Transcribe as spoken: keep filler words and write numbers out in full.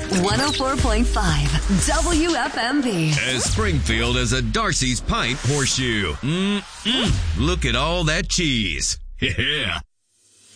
one oh four point five W F M V. As Springfield as a Darcy's Pint horseshoe. Mm-mm. Look at all that cheese. Yeah.